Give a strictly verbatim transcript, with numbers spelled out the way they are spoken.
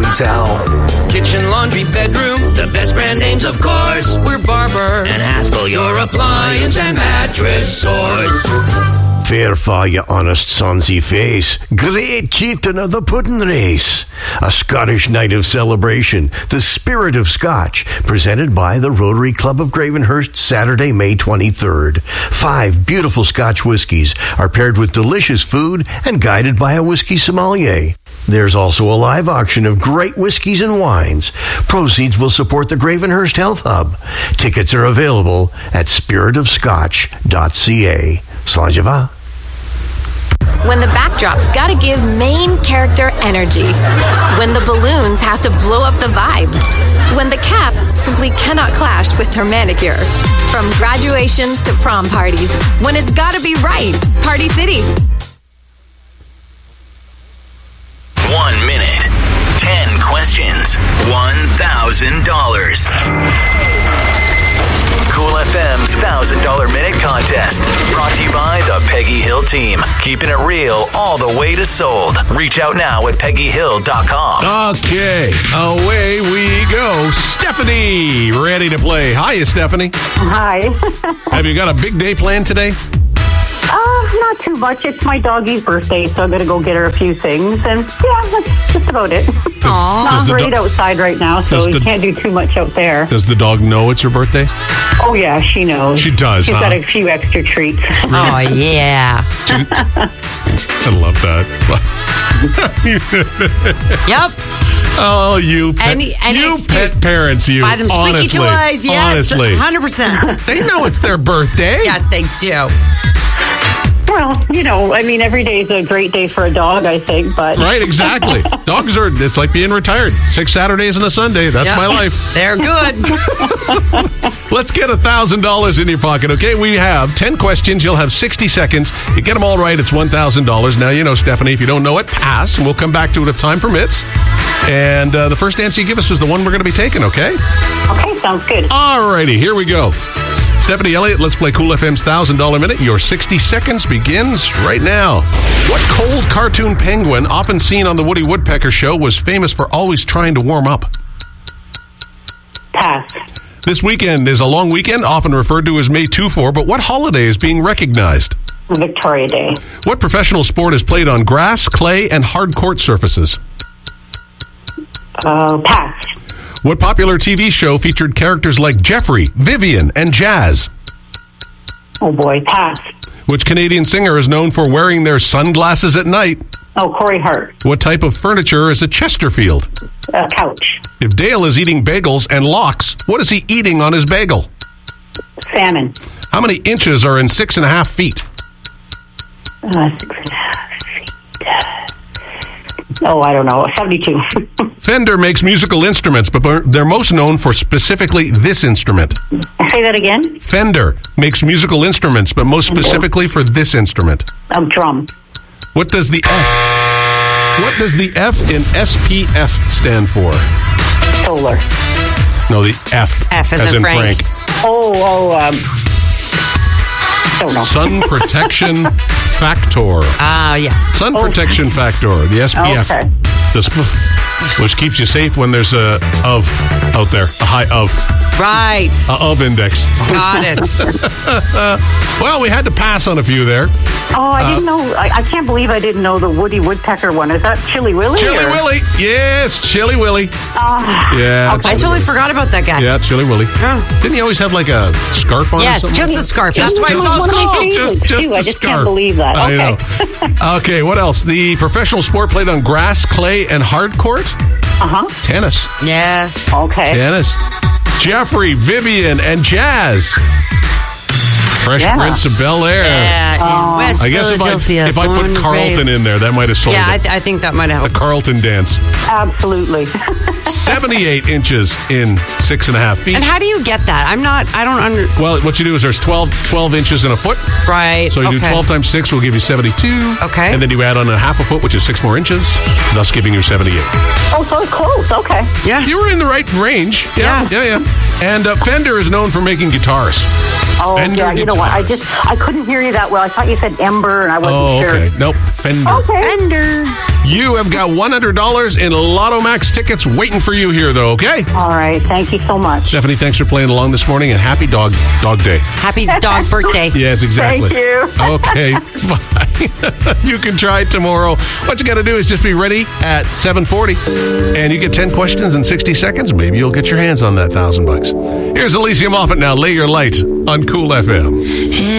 tell. Kitchen, laundry, bedroom, the best brand names, of course. We're Barber and Haskell, your appliance and mattress source. Fair fa, you honest sonsy face. Great chieftain of the puddin' race. A Scottish night of celebration. The Spirit of Scotch. Presented by the Rotary Club of Gravenhurst, Saturday, May twenty-third. Five beautiful Scotch whiskies are paired with delicious food and guided by a whiskey sommelier. There's also a live auction of great whiskeys and wines. Proceeds will support the Gravenhurst Health Hub. Tickets are available at spirit of scotch dot c a. Slàinte. When the backdrop's gotta give main character energy. When the balloons have to blow up the vibe. When the cap simply cannot clash with her manicure. From graduations to prom parties. When it's gotta be right. Party City. One minute. Ten questions. One thousand dollars. Cool F M's one thousand dollars Minute Contest. Brought to you by the Peggy Hill Team. Keeping it real all the way to sold. Reach out now at peggy hill dot com. Okay, away we go. Stephanie, ready to play. Hiya, Stephanie. Hi. Have you got a big day planned today? Uh, not too much. It's my doggie's birthday, so I'm going to go get her a few things. And yeah, that's just about it. Does, Not does the great do- outside right now, so the- we can't do too much out there. Does the dog know it's her birthday? Oh, yeah, she knows. She does, She's huh? got a few extra treats. Oh, yeah. I love that. Yep. Oh, you pet, Any- any you excuse. pet parents, you. Buy them squeaky honestly, toys. Yes. honestly. one hundred percent. They know it's their birthday. Yes, they do. Well, you know, I mean, every day is a great day for a dog, I think, but... Right, exactly. Dogs are, it's like being retired. Six Saturdays and a Sunday. That's Yep. my life. They're good. Let's get one thousand dollars in your pocket, okay? We have ten questions. You'll have sixty seconds. You get them all right, it's one thousand dollars. Now, you know, Stephanie, if you don't know it, pass, and we'll come back to it if time permits. And uh, the first answer you give us is the one we're going to be taking, okay? Okay, sounds good. All righty, here we go. Stephanie Elliott, let's play Cool F M's one thousand dollars Minute. Your sixty seconds begins right now. What cold cartoon penguin, often seen on the Woody Woodpecker Show, was famous for always trying to warm up? Pass. This weekend is a long weekend, often referred to as May twenty-fourth, but what holiday is being recognized? Victoria Day. What professional sport is played on grass, clay, and hard court surfaces? Uh, pass. What popular T V show featured characters like Jeffrey, Vivian, and Jazz? Oh, boy, pass. Which Canadian singer is known for wearing their sunglasses at night? Oh, Corey Hart. What type of furniture is a Chesterfield? A couch. If Dale is eating bagels and lox, what is he eating on his bagel? Salmon. How many inches are in six and a half feet? Uh, six and a half feet. Oh, I don't know. seventy-two. Fender makes musical instruments, but they're most known for specifically this instrument. Say that again? Fender makes musical instruments, but most specifically for this instrument. A drum. What does the F? What does the F in S P F stand for? Solar. No, the F. F as as in in Frank. Frank. Oh, oh, um... don't know. Sun Protection Factor. Ah, uh, yeah. Sun Protection Factor, the S P F. Okay. The S P F, which keeps you safe when there's a of out there, a high of. Right. A of index. Got it. Well, we had to pass on a few there. Oh, I didn't know. I, I can't believe I didn't know the Woody Woodpecker one. Is that Chili Willy? Chili or? Willy. Yes, Chili Willy. Oh, Yeah. okay. I totally forgot about that guy. Yeah, Chili Willy. Didn't he always have like a scarf on? Yes, or something? just a scarf. Just- That's why it was just always one of my called. favorites, just, just too. a I just can't scarf. believe that. I Okay. know. Okay, what else? The professional sport played on grass, clay, and hard court? Uh-huh. Tennis. Yeah. Okay. Tennis. Jeffrey, Vivian, and Jazz. Fresh Yeah. Prince of Bel Air. Yeah, in West I guess if I, Philadelphia. if I put born and Carlton raised. in there, that might have sold Yeah, I, it. th- I think that might have The helped. Carlton dance. Absolutely. seventy-eight inches in six and a half feet. And how do you get that? I'm not, I don't under... Well, what you do is there's twelve, twelve inches in a foot. Right. So you do okay. twelve times six will give you seventy-two. Okay. And then you add on a half a foot, which is six more inches, thus giving you seventy-eight. Oh, so it's close. Okay. Yeah. You were in the right range. Yeah, yeah, yeah. And uh, Fender is known for making guitars. Oh, Fender yeah. You know what? I guitars. just, I couldn't hear you that well. I thought you said Ember, and I wasn't Oh, sure. okay. Nope, Fender. Okay. Fender. You have got one hundred dollars in Lotto Max tickets waiting for you here, though, okay? All right. Thank you so much. Stephanie, thanks for playing along this morning, and happy dog dog day. Happy dog birthday. Yes, exactly. Thank you. Okay, bye. You can try it tomorrow. What you got to do is just be ready at seven forty, and you get ten questions in sixty seconds. Maybe you'll get your hands on that thousand bucks. Here's Alicia Moffat now. Lay Your Light on Cool F M.